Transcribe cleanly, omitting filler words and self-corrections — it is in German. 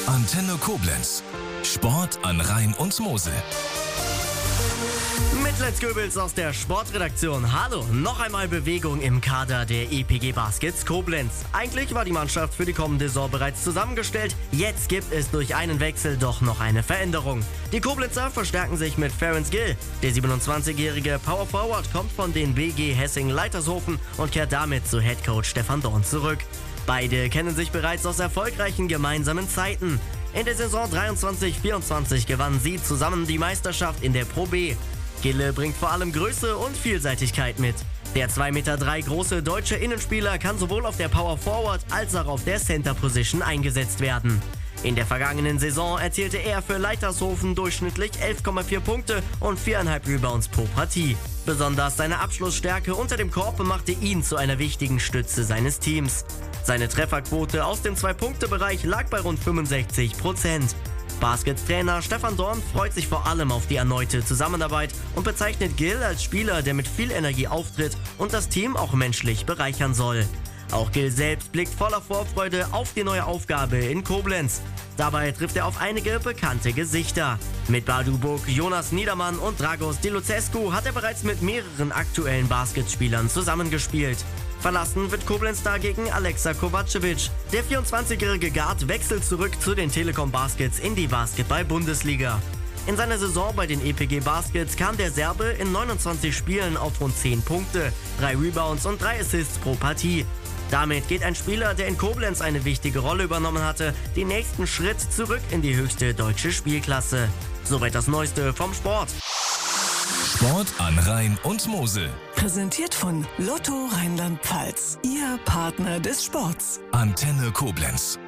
Antenne Koblenz. Sport an Rhein und Mosel. Mit Let's Goebbels aus der Sportredaktion. Hallo, noch einmal Bewegung im Kader der EPG Baskets Koblenz. Eigentlich war die Mannschaft für die kommende Saison bereits zusammengestellt. Jetzt gibt es durch einen Wechsel doch noch eine Veränderung. Die Koblenzer verstärken sich mit Ferenc Gil. Der 27-jährige Power Forward kommt von den BG Hessing-Leitershofen und kehrt damit zu Headcoach Stefan Dorn zurück. Beide kennen sich bereits aus erfolgreichen gemeinsamen Zeiten. In der Saison 23/24 gewannen sie zusammen die Meisterschaft in der Pro B. Gille bringt vor allem Größe und Vielseitigkeit mit. Der 2,3 Meter große deutsche Innenspieler kann sowohl auf der Power Forward als auch auf der Center Position eingesetzt werden. In der vergangenen Saison erzielte er für Leitershofen durchschnittlich 11,4 Punkte und 4,5 Rebounds pro Partie. Besonders seine Abschlussstärke unter dem Korb machte ihn zu einer wichtigen Stütze seines Teams. Seine Trefferquote aus dem 2-Punkte-Bereich lag bei rund 65%. Baskets-Trainer Stefan Dorn freut sich vor allem auf die erneute Zusammenarbeit und bezeichnet Gil als Spieler, der mit viel Energie auftritt und das Team auch menschlich bereichern soll. Auch Gil selbst blickt voller Vorfreude auf die neue Aufgabe in Koblenz. Dabei trifft er auf einige bekannte Gesichter. Mit Badu Buk, Jonas Niedermann und Dragos Di Lucescu hat er bereits mit mehreren aktuellen Basketspielern zusammengespielt. Verlassen wird Koblenz dagegen Alexa Kovacevic. Der 24-jährige Guard wechselt zurück zu den Telekom Baskets in die Basketball-Bundesliga. In seiner Saison bei den EPG Baskets kam der Serbe in 29 Spielen auf rund 10 Punkte, 3 Rebounds und 3 Assists pro Partie. Damit geht ein Spieler, der in Koblenz eine wichtige Rolle übernommen hatte, den nächsten Schritt zurück in die höchste deutsche Spielklasse. Soweit das Neueste vom Sport. Sport an Rhein und Mosel. Präsentiert von Lotto Rheinland-Pfalz. Ihr Partner des Sports. Antenne Koblenz.